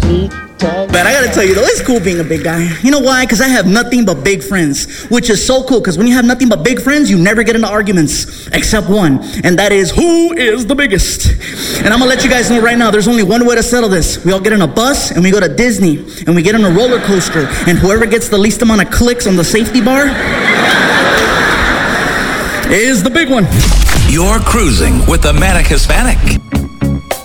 But I gotta tell you though, it's cool being a big guy. You know why? Because I have nothing but big friends, which is so cool. Because when you have nothing but big friends, you never get into arguments, except one, and that is who is the biggest. And I'm gonna let you guys know right now, there's only one way to settle this. We all get in a bus and we go to Disney, and we get on a roller coaster, and whoever gets the least amount of clicks on the safety bar is the big one. You're cruising with the Manic Hispanic.